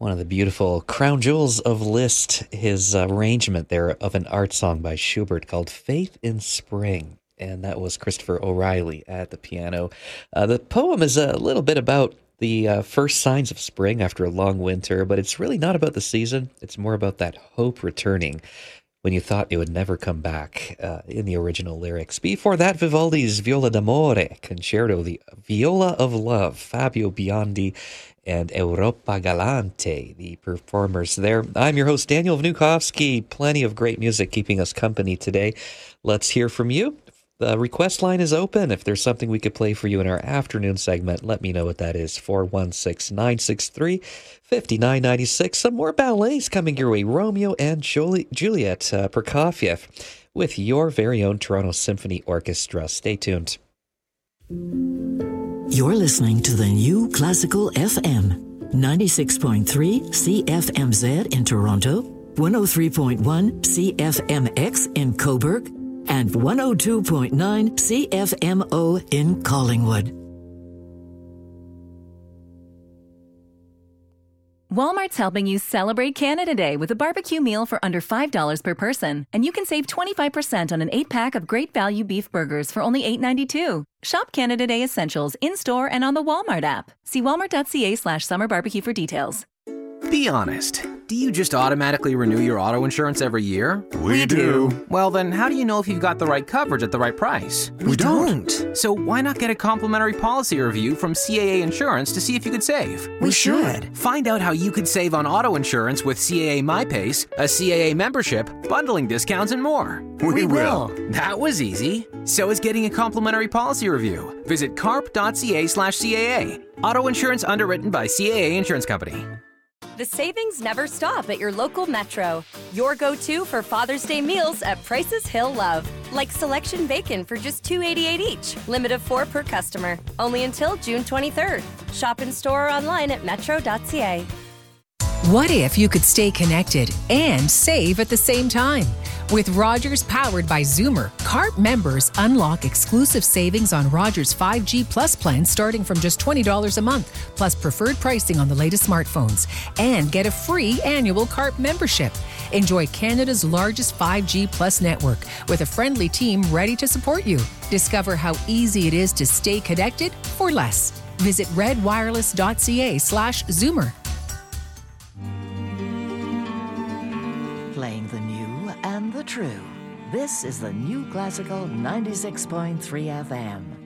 One of the beautiful crown jewels of Liszt, his arrangement there of an art song by Schubert called Faith in Spring. And that was Christopher O'Reilly at the piano. The poem is a little bit about the first signs of spring after a long winter, but it's really not about the season. It's more about that hope returning when you thought it would never come back in the original lyrics. Before that, Vivaldi's Viola d'Amore Concerto, the Viola of Love, Fabio Biondi and Europa Galante, the performers there. I'm your host, Daniel Vnukovsky. Plenty of great music keeping us company today. Let's hear from you. The request line is open. If there's something we could play for you in our afternoon segment, let me know what that is. 416-963-5996. Some more ballets coming your way. Romeo and Juliet, Prokofiev, with your very own Toronto Symphony Orchestra. Stay tuned. You're listening to the New Classical FM, 96.3 CFMZ in Toronto, 103.1 CFMX in Cobourg, and 102.9 CFMO in Collingwood. Walmart's helping you celebrate Canada Day with a barbecue meal for under $5 per person. And you can save 25% on an 8-pack of great value beef burgers for only $8.92. Shop Canada Day Essentials in-store and on the Walmart app. See walmart.ca/summer barbecue for details. Be honest. Do you just automatically renew your auto insurance every year? We do. Well, then how do you know if you've got the right coverage at the right price? We don't. So why not get a complimentary policy review from CAA Insurance to see if you could save? We should. Find out how you could save on auto insurance with CAA MyPace, a CAA membership, bundling discounts, and more. We will. That was easy. So is getting a complimentary policy review. Visit carp.ca/CAA. Auto insurance underwritten by CAA Insurance Company. The savings never stop at your local Metro. Your go-to for Father's Day meals at prices he'll love. Like selection bacon for just $2.88 each. Limit of 4 per customer. Only until June 23rd. Shop in store or online at metro.ca. What if you could stay connected and save at the same time? With Rogers powered by Zoomer, CARP members unlock exclusive savings on Rogers 5G Plus plans starting from just $20 a month, plus preferred pricing on the latest smartphones, and get a free annual CARP membership. Enjoy Canada's largest 5G Plus network with a friendly team ready to support you. Discover how easy it is to stay connected for less. Visit redwireless.ca/Zoomer. Playing the new and the true. This is the New Classical 96.3 FM.